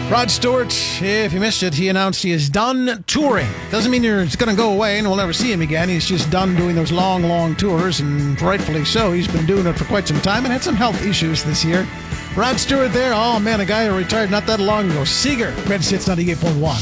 Rod Stewart, if you missed it, he announced he is done touring. Doesn't mean it's going to go away and we'll never see him again. He's just done doing those long tours, and rightfully so. He's been doing it for quite some time and had some health issues this year. Rod Stewart there. Oh, man, a guy who retired not that long ago. Seeger, Red Hits 98.1.